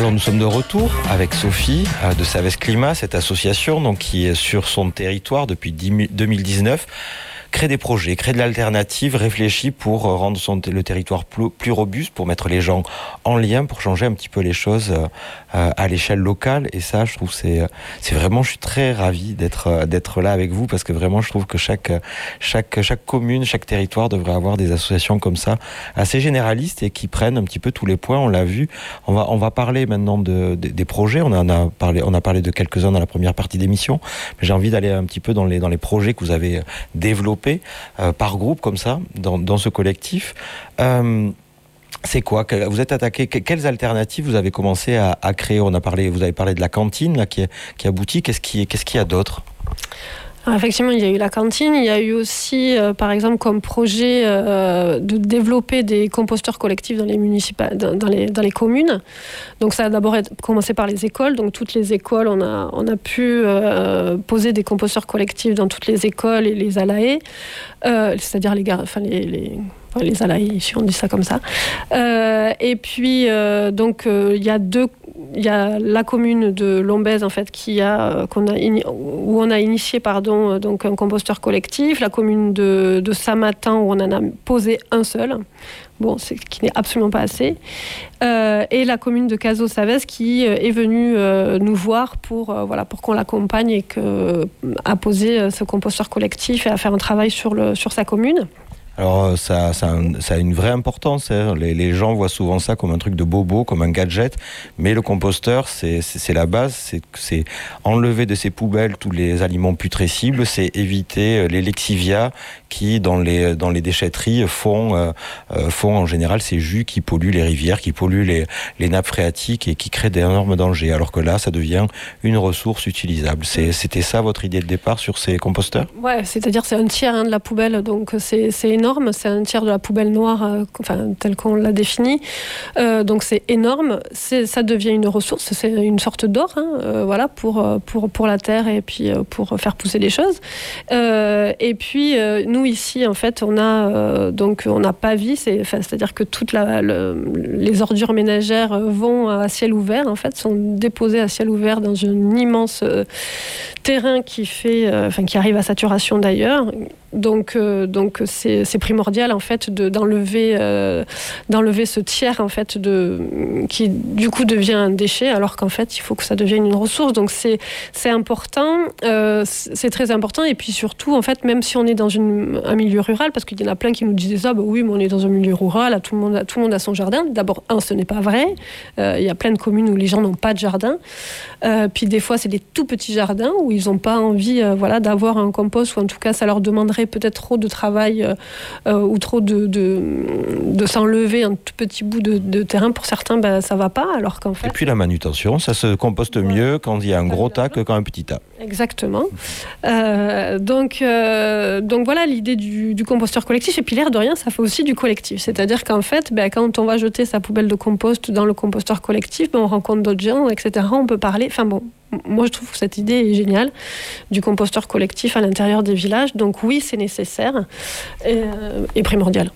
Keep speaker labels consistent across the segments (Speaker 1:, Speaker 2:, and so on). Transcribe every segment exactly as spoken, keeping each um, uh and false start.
Speaker 1: Alors nous sommes de retour avec Sophie euh, de Savès Climat, cette association donc, qui est sur son territoire depuis deux mille dix-neuf, crée des projets, crée de l'alternative, réfléchit pour rendre son, le territoire plus, plus robuste, pour mettre les gens en lien, pour changer un petit peu les choses euh, à l'échelle locale. Et ça, je trouve, c'est, c'est vraiment, je suis très ravi d'être, d'être là avec vous, parce que vraiment, je trouve que chaque, chaque, chaque commune, chaque territoire devrait avoir des associations comme ça, assez généralistes et qui prennent un petit peu tous les points. On l'a vu. On va, on va parler maintenant de, de, des projets. On en a parlé, on a parlé de quelques-uns dans la première partie d'émission. Mais j'ai envie d'aller un petit peu dans les, dans les projets que vous avez développés Euh, par groupe comme ça dans, dans ce collectif. Euh, c'est quoi? Vous êtes attaqué? Quelles alternatives vous avez commencé à, à créer? On a parlé, vous avez parlé de la cantine là, qui, est, qui aboutit. Qu'est-ce qui, qu'est-ce qu'il y a d'autre?
Speaker 2: Alors effectivement, il y a eu la cantine. Il y a eu aussi, euh, par exemple, comme projet euh, de développer des composteurs collectifs dans les, municipa- dans, dans, les, dans les communes. Donc ça a d'abord commencé par les écoles. Donc toutes les écoles, on a, on a pu euh, poser des composteurs collectifs dans toutes les écoles et les ALAE, euh, c'est-à-dire les, gar- enfin, les, les les ALAE, si on dit ça comme ça. Euh, et puis, euh, donc, il euh, y a deux... Il y a la commune de Lombez, en fait, qui a, qu'on a ini- où on a initié pardon, donc un composteur collectif. La commune de, de Saint-Martin, où on en a posé un seul. Bon, c'est, qui n'est absolument pas assez. Euh, et la commune de Cazaux-Savès, qui euh, est venue euh, nous voir pour, euh, voilà, pour qu'on l'accompagne et que, à poser euh, ce composteur collectif et à faire un travail sur, le, sur sa commune.
Speaker 1: Alors ça, ça, a un, ça a une vraie importance. Hein. Les, les gens voient souvent ça comme un truc de bobo, comme un gadget. Mais le composteur, c'est, c'est, c'est la base. C'est, c'est enlever de ces poubelles tous les aliments putrescibles. C'est éviter les lexivias qui, dans les, dans les déchetteries, font, euh, font en général ces jus qui polluent les rivières, qui polluent les, les nappes phréatiques et qui créent d'énormes dangers. Alors que là, ça devient une ressource utilisable. C'est, c'était ça votre idée de départ sur ces composteurs?
Speaker 2: Ouais, c'est-à-dire c'est un tiers hein, de la poubelle. Donc c'est, c'est énorme. C'est un tiers de la poubelle noire, euh, enfin, telle qu'on l'a définie. Euh, donc c'est énorme. C'est, ça devient une ressource. C'est une sorte d'or, hein, euh, voilà, pour, pour, pour la terre et puis euh, pour faire pousser les choses. Euh, et puis euh, nous ici, en fait, on a euh, donc on n'a pas vie. C'est, enfin, c'est-à-dire que toutes la, le, les ordures ménagères vont à ciel ouvert. En fait, sont déposées à ciel ouvert dans un immense euh, terrain qui fait, euh, enfin, qui arrive à saturation d'ailleurs. Donc, euh, donc c'est, c'est primordial en fait de, d'enlever, euh, d'enlever ce tiers en fait de, qui du coup devient un déchet, alors qu'en fait il faut que ça devienne une ressource. Donc c'est, c'est important, euh, c'est très important. Et puis surtout en fait, même si on est dans une, un milieu rural, parce qu'il y en a plein qui nous disaient ça, bah oui, mais on est dans un milieu rural, là, tout le monde, tout le monde a son jardin. D'abord, un, ce n'est pas vrai. Euh, il y a plein de communes où les gens n'ont pas de jardin. Euh, puis des fois, c'est des tout petits jardins où ils n'ont pas envie, euh, voilà, d'avoir un compost, ou en tout cas, ça leur demanderait peut-être trop de travail euh, euh, ou trop de, de, de s'enlever un tout petit bout de, de terrain. Pour certains, ben, ça va pas, alors qu'en fait...
Speaker 1: Et puis la manutention, ça se composte
Speaker 2: ouais.
Speaker 1: mieux quand il y a un gros tas que quand un petit tas.
Speaker 2: Exactement. Euh, donc, euh, donc voilà l'idée du, du composteur collectif. Et puis l'air de rien, ça fait aussi du collectif. C'est-à-dire qu'en fait, ben, quand on va jeter sa poubelle de compost dans le composteur collectif, ben, on rencontre d'autres gens, et cetera. On peut parler... Enfin bon, moi je trouve que cette idée est géniale, du composteur collectif à l'intérieur des villages. Donc oui, c'est nécessaire et, euh, et primordial.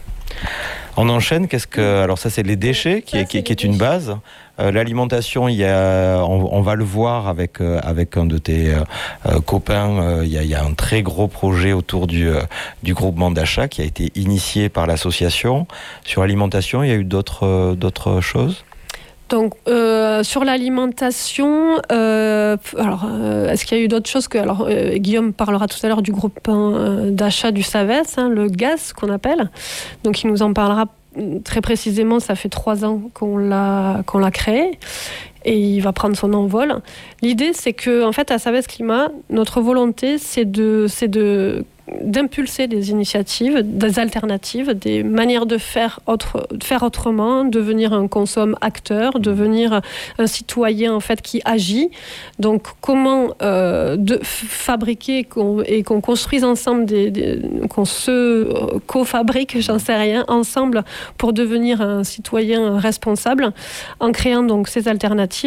Speaker 1: On enchaîne, qu'est-ce que... Alors ça, c'est les déchets, qui, ça, est, qui, qui est une base. Euh, l'alimentation, il y a, on, on va le voir avec, euh, avec un de tes euh, copains, euh, il, y a, il y a un très gros projet autour du, euh, du groupement d'achat qui a été initié par l'association. Sur l'alimentation, il y a eu d'autres, euh, d'autres choses ?
Speaker 2: Donc, euh, sur l'alimentation, euh, alors, euh, est-ce qu'il y a eu d'autres choses que... Alors, euh, Guillaume parlera tout à l'heure du groupe euh, d'achat du Savès, hein, le G A S qu'on appelle. Donc, il nous en parlera très précisément. Ça fait trois ans qu'on l'a, qu'on l'a créé. Et il va prendre son envol. L'idée, c'est que, en fait, à Savès Climat, notre volonté, c'est de, c'est de d'impulser des initiatives, des alternatives, des manières de faire, autre, de faire autrement, devenir un consomme acteur, devenir un citoyen en fait qui agit. Donc comment euh, de fabriquer qu'on, et qu'on construise ensemble, des, des, qu'on se co-fabrique, j'en sais rien, ensemble pour devenir un citoyen responsable en créant donc ces alternatives.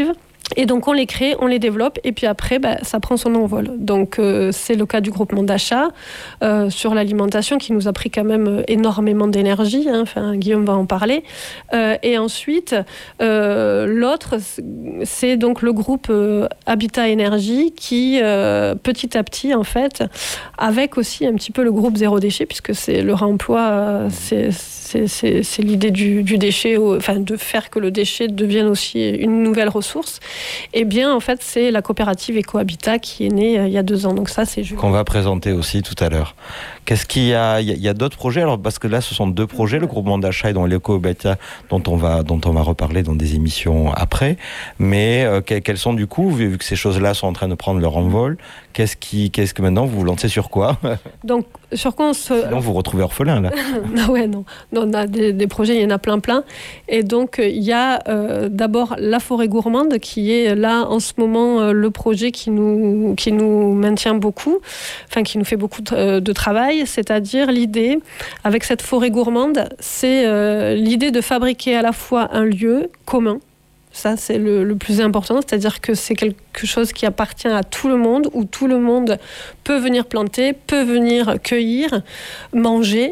Speaker 2: Et donc on les crée, on les développe, et puis après, bah, ça prend son envol. Donc euh, c'est le cas du groupement d'achat euh, sur l'alimentation qui nous a pris quand même énormément d'énergie. Hein. Enfin, Guillaume va en parler. Euh, et ensuite, euh, l'autre, c'est donc le groupe euh, Habitat Énergie qui, euh, petit à petit, en fait, avec aussi un petit peu le groupe Zéro Déchet, puisque c'est le réemploi, euh, c'est, c'est, c'est, c'est l'idée du, du déchet, enfin de faire que le déchet devienne aussi une nouvelle ressource. Eh bien, en fait, c'est la coopérative Ecohabitat qui est née euh, il y a deux ans. Donc ça, c'est juste...
Speaker 1: Qu'on va présenter aussi tout à l'heure. Qu'est-ce qu'il y a? Il y a, il y a d'autres projets? Alors, parce que là, ce sont deux projets, le groupement d'achat et donc l'Ecohabitat, dont on va, dont on va reparler dans des émissions après. Mais euh, quels sont du coup, vu que ces choses-là sont en train de prendre leur envol, qu'est-ce qui, qu'est-ce que maintenant vous vous lancez sur quoi?
Speaker 2: Donc, sur quoi on se...
Speaker 1: Sinon, vous vous retrouvez orphelin, là.
Speaker 2: Non, ouais, non. non. On a des, des projets, il y en a plein, plein. Et donc, il y a euh, d'abord la forêt gourmande, qui est là, en ce moment, euh, le projet qui nous, qui nous maintient beaucoup, enfin, qui nous fait beaucoup de, de travail. C'est-à-dire, l'idée, avec cette forêt gourmande, c'est euh, l'idée de fabriquer à la fois un lieu commun. Ça, c'est le, le plus important, c'est-à-dire que c'est quelque chose qui appartient à tout le monde, où tout le monde peut venir planter, peut venir cueillir, manger.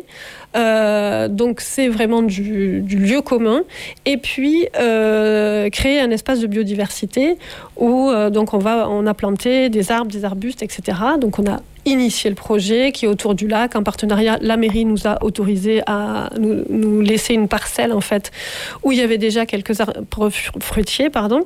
Speaker 2: Euh, donc, c'est vraiment du, du lieu commun. Et puis, euh, créer un espace de biodiversité où euh, donc on, va, on a planté des arbres, des arbustes, et cetera. Donc, on a initié le projet qui est autour du lac. En partenariat, la mairie nous a autorisé à nous, nous laisser une parcelle, en fait, où il y avait déjà quelques arbres fruitiers, pardon.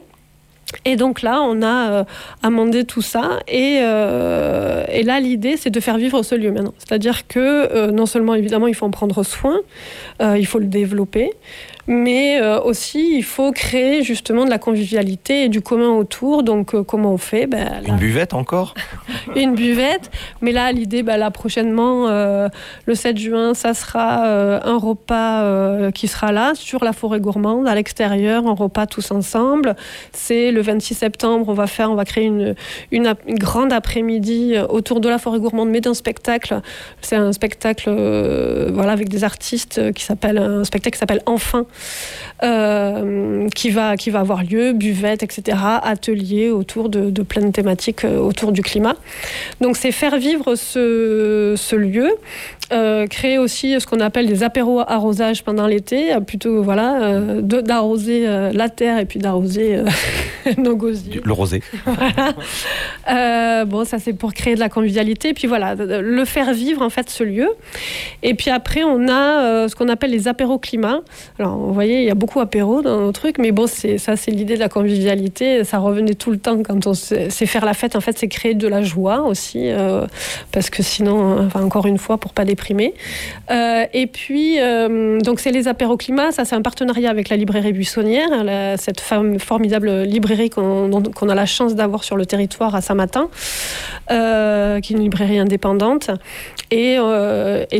Speaker 2: Et donc là, on a euh, amendé tout ça. Et, euh, et là, l'idée, c'est de faire vivre ce lieu maintenant. C'est-à-dire que euh, non seulement, évidemment, il faut en prendre soin, euh, il faut le développer, mais euh, aussi, il faut créer justement de la convivialité et du commun autour. Donc, euh, comment on fait? Ben, là,
Speaker 1: une buvette encore?
Speaker 2: Une buvette. Mais là, l'idée, ben, là, prochainement, euh, le sept juin, ça sera euh, un repas euh, qui sera là, sur la forêt gourmande, à l'extérieur, un repas tous ensemble. C'est le vingt-six septembre, on va faire, on va créer une, une, une grande après-midi autour de la forêt gourmande, mais d'un spectacle. C'est un spectacle, euh, voilà, avec des artistes qui s'appelle, un spectacle qui s'appelle Enfin, euh, qui va, qui va avoir lieu, buvette, et cetera, atelier autour de, de plein de thématiques euh, autour du climat. Donc, c'est faire vivre ce, ce lieu, euh, créer aussi ce qu'on appelle des apéros arrosages pendant l'été, plutôt, voilà, euh, de, d'arroser euh, la terre et puis d'arroser euh, nos gosiers.
Speaker 1: Le rosé.
Speaker 2: Voilà. Euh, bon, ça, c'est pour créer de la convivialité. Puis voilà, le faire vivre, en fait, ce lieu. Et puis après, on a euh, ce qu'on appelle les apéros climat. Alors, vous voyez, il y a beaucoup apéros dans nos trucs, mais bon, c'est, ça, c'est l'idée de la convivialité. Ça revenait tout le temps quand on sait, c'est faire la fête. En fait, c'est créer de la joie aussi, euh, parce que sinon, enfin, encore une fois, pour pas déprimer. Euh, et puis, euh, donc, c'est les apéros climat. Ça, c'est un partenariat avec la librairie Buissonnière, la, cette femme, formidable librairie qu'on, qu'on a la chance d'avoir sur le territoire à Saint-Martin, euh, qui est une librairie indépendante. Et, euh, et